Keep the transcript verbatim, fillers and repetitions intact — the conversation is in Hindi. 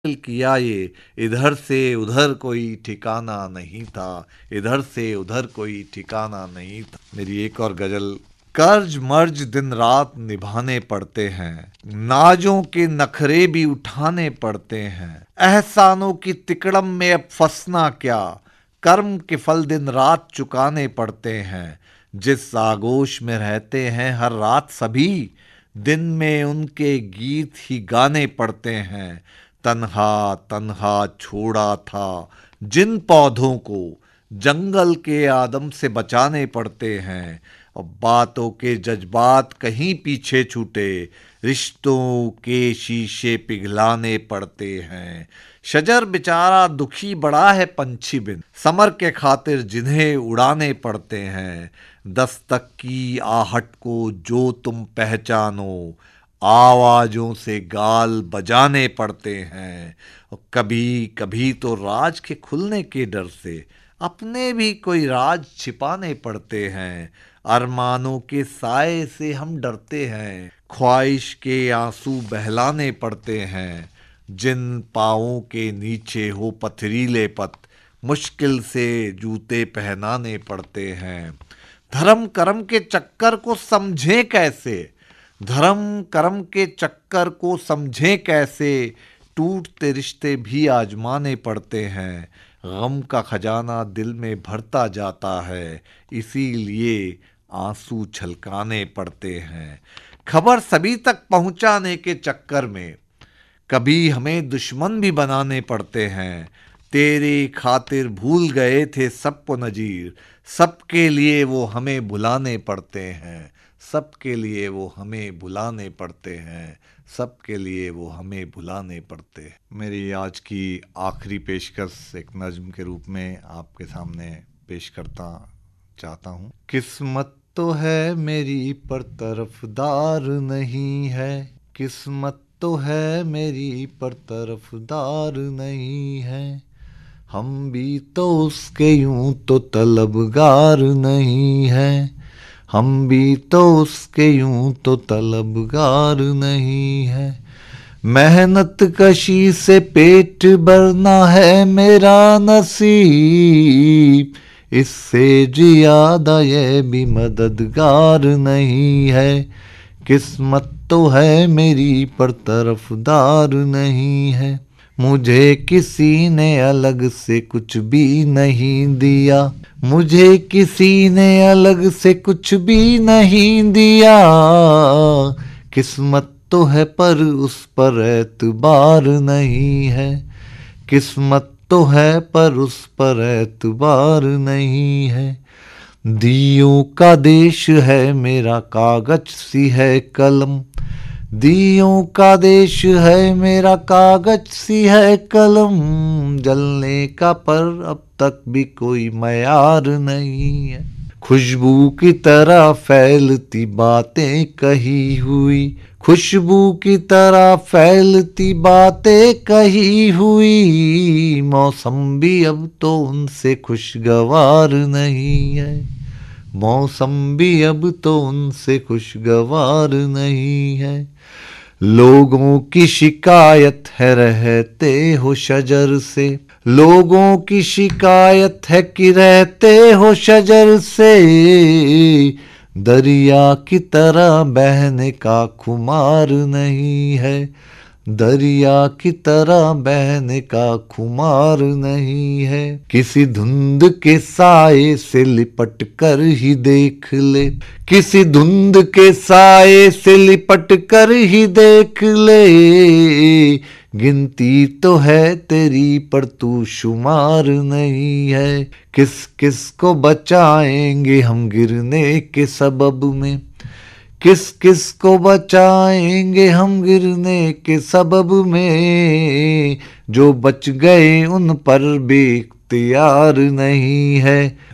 किया ये, इधर से उधर कोई ठिकाना नहीं था, इधर से उधर कोई ठिकाना नहीं था। मेरी एक और गजल। कर्ज मर्ज दिन रात निभाने पड़ते हैं, नाजों के नखरे भी उठाने पड़ते हैं, एहसानों की तिकड़म में अब फंसना क्या, कर्म के फल दिन रात चुकाने पड़ते हैं। जिस आगोश में रहते हैं हर रात सभी, दिन में उनके गीत ही गाने पड़ते हैं। तन्हा तन्हा छोड़ा था जिन पौधों को, जंगल के आदम से बचाने पड़ते हैं। अब बातों के जज्बात कहीं पीछे छूटे, रिश्तों के शीशे पिघलाने पड़ते हैं। शजर बेचारा दुखी बड़ा है पंछी बिन, समर के खातिर जिन्हें उड़ाने पड़ते हैं। दस्तक की आहट को जो तुम पहचानो, आवाजों से गाल बजाने पड़ते हैं। कभी कभी तो राज के खुलने के डर से अपने भी कोई राज छिपाने पड़ते हैं। अरमानों के साए से हम डरते हैं, ख्वाहिश के आंसू बहलाने पड़ते हैं। जिन पाँवों के नीचे हो पथरीले पथ, मुश्किल से जूते पहनाने पड़ते हैं। धर्म कर्म के चक्कर को समझें कैसे, धर्म कर्म के चक्कर को समझें कैसे, टूटते रिश्ते भी आजमाने पड़ते हैं। गम का खजाना दिल में भरता जाता है, इसीलिए आंसू छलकाने पड़ते हैं। खबर सभी तक पहुंचाने के चक्कर में कभी हमें दुश्मन भी बनाने पड़ते हैं। तेरे खातिर भूल गए थे सबको नजीर, सबके लिए वो हमें भुलाने पड़ते हैं। सबके लिए वो हमें भुलाने पड़ते हैं, सबके लिए वो हमें भुलाने पड़ते हैं। मेरी आज की आखिरी पेशकश एक नज्म के रूप में आपके सामने पेश करता चाहता हूँ। किस्मत तो है मेरी पर तरफदार नहीं है, किस्मत तो है मेरी पर तरफदार नहीं है, हम भी तो उसके यूं तो तलबगार नहीं है, हम भी तो उसके यूं तो तलबगार नहीं है। मेहनत कशी से पेट भरना है मेरा नसीब, इससे ज्यादा ये भी मददगार नहीं है। किस्मत तो है मेरी पर तरफदार नहीं है, मुझे किसी ने अलग से कुछ भी नहीं दिया, मुझे किसी ने अलग से कुछ भी नहीं दिया। किस्मत तो है पर उस पर एतबार नहीं है, किस्मत तो है पर उस पर एतबार नहीं है। दियों का देश है मेरा कागज सी है कलम, दियों का देश है मेरा कागज सी है कलम, जलने का पर अब तक भी कोई मयार नहीं है। खुशबू की तरह फैलती बातें कही हुई, खुशबू की तरह फैलती बातें कही हुई, मौसम भी अब तो उनसे खुशगवार नहीं है, मौसम भी अब तो उनसे खुशगवार नहीं है। लोगों की शिकायत है रहते हो शजर से, लोगों की शिकायत है कि रहते हो शजर से, दरिया की तरह बहने का खुमार नहीं है, दरिया की तरह बहने का खुमार नहीं है। किसी धुंध के साए से लिपट कर ही देख ले, किसी धुंध के साए से लिपट कर ही देख ले, गिनती तो है तेरी पर तू शुमार नहीं है। किस किस को बचाएंगे हम गिरने के सबब में, किस किस को बचाएंगे हम गिरने के सबब में, जो बच गए उन पर भी इख्तियार नहीं है।